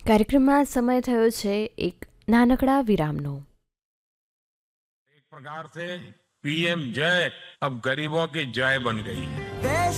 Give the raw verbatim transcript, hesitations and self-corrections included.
કાર્યક્રમમાં સમય થયો છે એક નાનકડા વિરામનો। एक प्रकार से पीएम जय अब गरीबों की जय बन गई है।